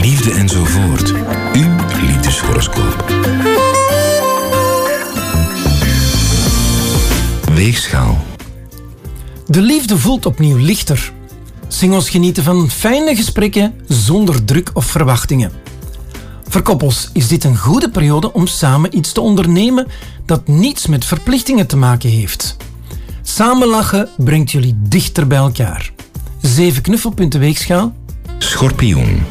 liefde enzovoort. Uw liefdeshoroscoop. Weegschaal. De liefde voelt opnieuw lichter. Singles genieten van fijne gesprekken zonder druk of verwachtingen. Voor koppels is dit een goede periode om samen iets te ondernemen dat niets met verplichtingen te maken heeft. Samen lachen brengt jullie dichter bij elkaar. 7 knuffelpunten weegschaal. Schorpioen.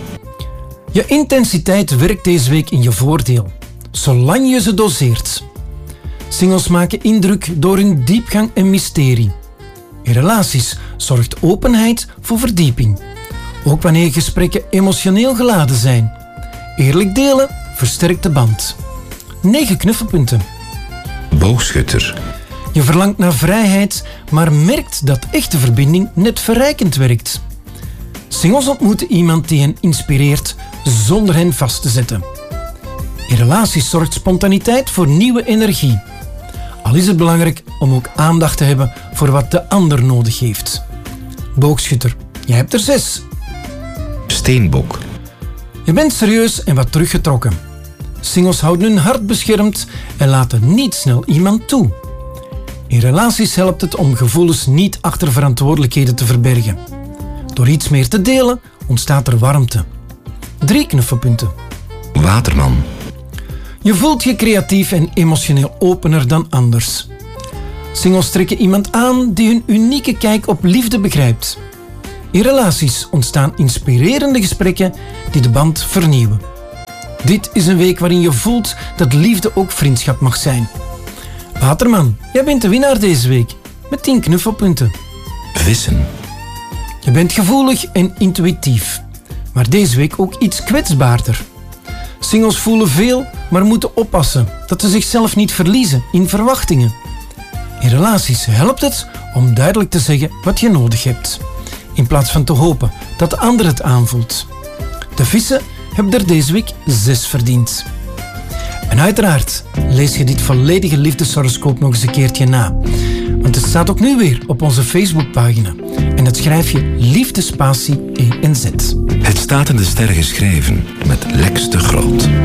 Je intensiteit werkt deze week in je voordeel, zolang je ze doseert. Singles maken indruk door hun diepgang en mysterie. In relaties zorgt openheid voor verdieping. Ook wanneer gesprekken emotioneel geladen zijn. Eerlijk delen versterkt de band. 9 knuffelpunten. Boogschutter. Je verlangt naar vrijheid, maar merkt dat echte verbinding net verrijkend werkt. Singles ontmoeten iemand die hen inspireert zonder hen vast te zetten. In relaties zorgt spontaniteit voor nieuwe energie. Al is het belangrijk om ook aandacht te hebben voor wat de ander nodig heeft. Boogschutter, jij hebt er 6. Steenbok. Je bent serieus en wat teruggetrokken. Singles houden hun hart beschermd en laten niet snel iemand toe. In relaties helpt het om gevoelens niet achter verantwoordelijkheden te verbergen. Door iets meer te delen ontstaat er warmte. 3 knuffelpunten. Waterman. Je voelt je creatief en emotioneel opener dan anders. Singles trekken iemand aan die hun unieke kijk op liefde begrijpt. In relaties ontstaan inspirerende gesprekken die de band vernieuwen. Dit is een week waarin je voelt dat liefde ook vriendschap mag zijn. Waterman, jij bent de winnaar deze week met 10 knuffelpunten. Vissen. Je bent gevoelig en intuïtief, maar deze week ook iets kwetsbaarder. Singles voelen veel, maar moeten oppassen dat ze zichzelf niet verliezen in verwachtingen. In relaties helpt het om duidelijk te zeggen wat je nodig hebt, in plaats van te hopen dat de ander het aanvoelt. De vissen hebben er deze week 6 verdiend. En uiteraard lees je dit volledige liefdeshoroscoop nog eens een keertje na. Want het staat ook nu weer op onze Facebookpagina. En dat schrijf je liefdespatie E en Z. Het staat in de sterren geschreven met Lex de Groot.